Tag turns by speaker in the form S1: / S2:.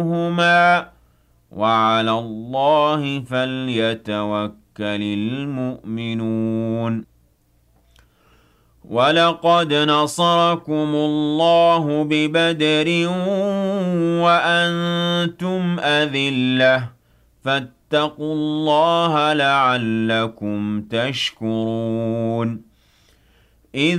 S1: هما وعلى الله فليتوكل المؤمنون ولقد نصركم الله ببدر وأنتم أذلة فاتقوا الله لعلكم تشكرون إذ